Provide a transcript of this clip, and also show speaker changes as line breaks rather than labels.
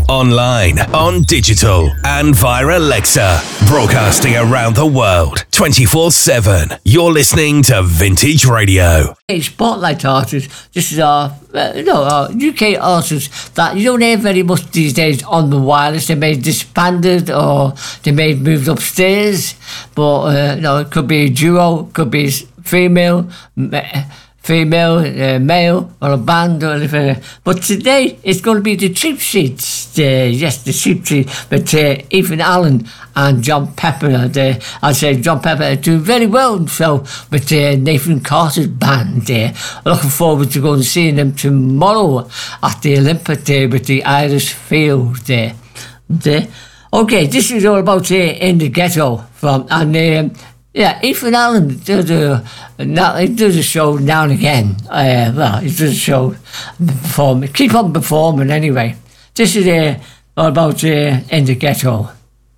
online, on digital, and via Alexa. Broadcasting around the world, 24/7. You're listening to Vintage Radio.
Spotlight artists. This is our UK artists that you don't hear very much these days on the wireless. They may have disbanded or they may have moved upstairs. But it could be a duo, could be female, male, or a band or anything. But today it's going to be the Cheap Seats. The Cheap Seats. But Ethan Allen and John Pepper. I'd say John Pepper are doing very well himself with Nathan Carter's band. Looking forward to going and seeing them tomorrow at the Olympic with the Irish Field. Okay, this is all about In the Ghetto Ethan Allen does a show now and again. He does a show, keep on performing anyway. This is all about In the Ghetto.